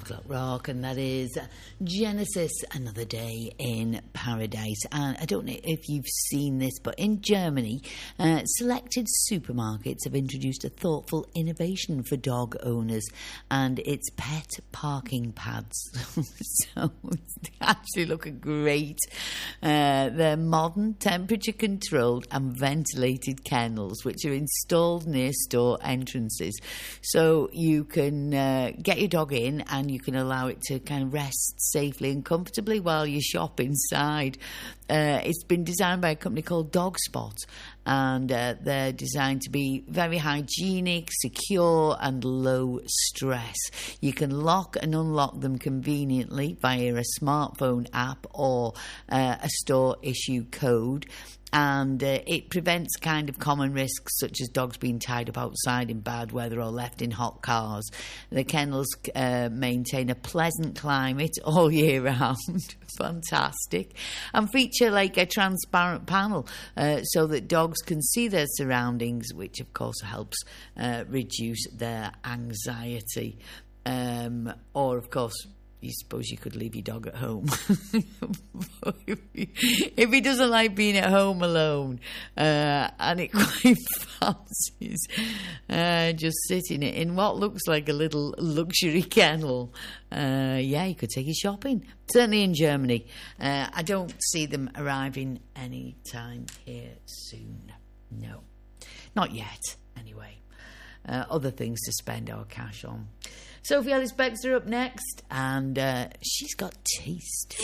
o'clock rock, and that is Genesis, Another Day in Paradise. And I don't know if you've seen this, but in Germany, selected supermarkets have introduced a thoughtful innovation for dog owners, and it's pet parking pads. So they actually look great. They're modern, temperature-controlled and ventilated kennels, which are installed near store entrances. So you can get your dog in and you can allow it to kind of rest safely and comfortably while you shop inside. It's been designed by a company called DogSpot, and they're designed to be very hygienic, secure and low stress. You can lock and unlock them conveniently via a smartphone app or a store issue code. And it prevents kind of common risks such as dogs being tied up outside in bad weather or left in hot cars. The kennels maintain a pleasant climate all year round. Fantastic. And feature like a transparent panel so that dogs can see their surroundings, which of course helps reduce their anxiety. Or of course, you suppose you could leave your dog at home. If he doesn't like being at home alone and it quite fancies just sitting in what looks like a little luxury kennel, you could take you shopping. Certainly in Germany. I don't see them arriving any time here soon. No. Not yet, anyway. Other things to spend our cash on. Sophie Ellis-Bextor up next, and she's got taste.